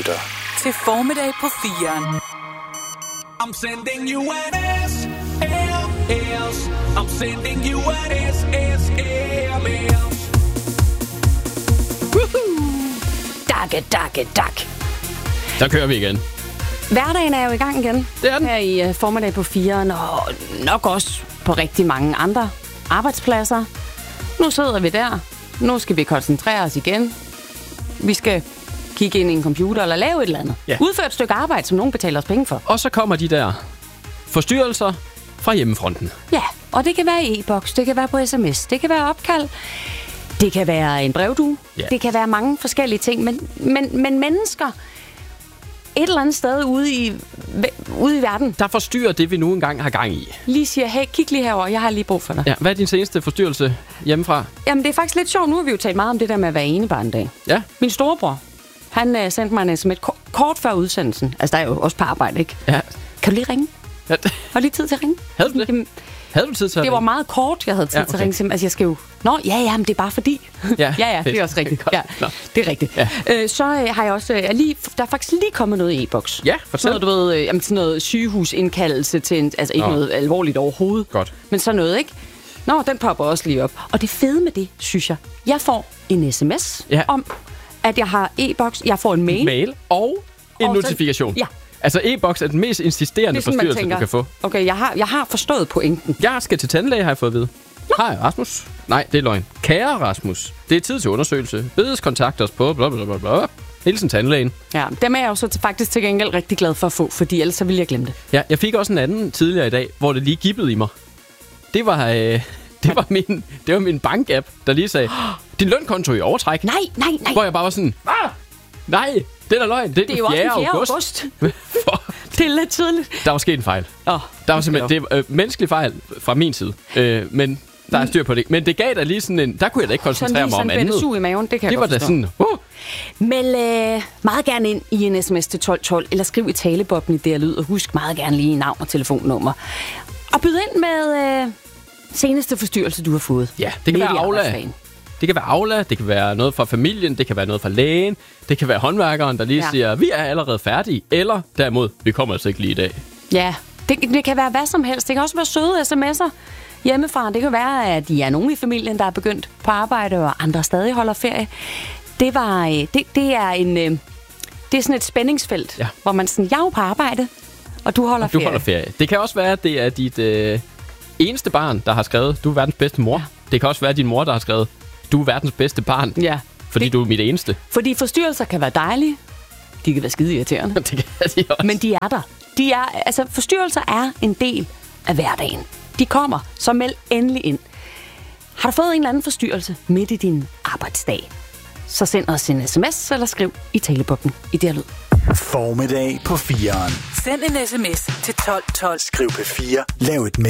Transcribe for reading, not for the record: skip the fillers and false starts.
lytter til Formiddag på 4'eren. I'm sending you an S-M-S. I'm sending you an S-S-M-S. Dak. Der kører vi igen. Hverdagen er jo i gang igen. Det er den. Her i Formiddag på 4'eren, og nok også på rigtig mange andre arbejdspladser. Nu sidder vi der. Nu skal vi koncentrere os igen. Vi skal kigge ind i en computer eller lave et eller andet. Ja. Udføre et stykke arbejde, som nogen betaler os penge for. Og så kommer de der forstyrrelser fra hjemmefronten. Ja, og det kan være i e-boks, det kan være på sms, det kan være opkald, det kan være en brevdue, det kan være mange forskellige ting, men mennesker et eller andet sted ude i verden, Der forstyrrer det, vi nu engang har gang i. lige siger, hey, kig lige herover, jeg har lige brug for dig. Ja, hvad er din seneste forstyrrelse hjemmefra? Jamen, det er faktisk lidt sjovt. Nu har vi jo talt meget om det der med at være enebarn en dag. Ja. Min storebror, han sendte mig en sms kort før udsendelsen. Altså, der er jo også på arbejde, ikke? Ja. Kan du lige ringe? Ja. Har du lige tid til at ringe? Havde du det? Jamen, Havde du tid til at det var ringe? meget kort, jeg havde tid til at ringe. Altså, jeg skal jo... Nå, ja, men det er bare fordi. Ja, ja, det er også rigtigt. Ja, det er rigtigt. Ja. Så har jeg også... der er faktisk lige kommet noget i e-boks. Ja, fortæl. Sådan noget, du ved, sådan noget sygehusindkaldelse til en... Altså, ikke noget alvorligt overhovedet. Godt. Men sådan noget, ikke? Nå, den popper også lige op. Og det fede med det, synes jeg, jeg får en sms om, at jeg har e-boks. Jeg får en mail. Og en Og så- notifikation. Ja. Altså e-boks er den mest insisterende sådan, man forstyrrelse, tænker, du kan få. Okay, jeg har forstået pointen. Jeg skal til tandlæge, har jeg fået at vide. Hej, Rasmus. Nej, det er løgn. Kære Rasmus, det er tid til undersøgelse. Bedes kontakt os på blablabla. Hilsen tandlægen. Ja, dem er jeg jo så faktisk til gengæld rigtig glad for at få, fordi ellers så ville jeg glemme det. Ja, jeg fik også en anden tidligere i dag, hvor det lige gibbede i mig. Det var min bank-app, der lige sagde, din lønkonto i overtræk. Nej. Hvor jeg bare var sådan, nej, det er da løgn. Det er jo også den 4. august. august. Det er lidt tidligt. Der var sket en fejl. Der var simpelthen det menneskelig fejl fra min side. Men der er styr på det. Men det gav da lige sådan en... Der kunne jeg da ikke koncentrere mig om andet. Sådan lige i maven, det kan jeg Det var godt da forstå. sådan... Meld meget gerne ind i en sms til 1212, eller skriv i talebobben i det her lyd, og husk meget gerne lige navn og telefonnummer. Og byd ind med seneste forstyrrelse, du har fået. Ja, det kan Midt i være Aula. arbejdsdagen. Det kan være Aula, det kan være noget fra familien, det kan være noget fra lægen, det kan være håndværkeren, der lige siger, vi er allerede færdige, eller derimod, vi kommer altså ikke lige i dag. Ja, det kan være hvad som helst. Det kan også være søde sms'er hjemmefra. Det kan være, at de er nogen i familien, der er begyndt på arbejde, og andre stadig holder ferie. Det er sådan et spændingsfelt, hvor man sådan, jeg er jo på arbejde, og du holder ferie. Det kan også være, at det er dit eneste barn, der har skrevet, du er verdens bedste mor. Ja. Det kan også være din mor, der har skrevet, du er verdens bedste barn, fordi du er mit eneste. Fordi forstyrrelser kan være dejlige. De kan være skide irriterende. Det kan de også. Men de er der. Forstyrrelser er en del af hverdagen. De kommer, så meld endelig ind. Har du fået en eller anden forstyrrelse midt i din arbejdsdag, så send os en sms eller skriv i talebobben i det her lyd. Formiddag på 4'eren. Send en sms til 1212. Skriv P4, lav et mail.